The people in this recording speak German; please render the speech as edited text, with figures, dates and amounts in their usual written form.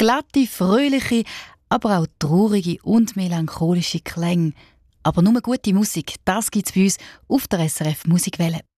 Glatte, fröhliche, aber auch traurige und melancholische Klänge. Aber nur gute Musik, das gibt es bei uns auf der SRF Musikwelle.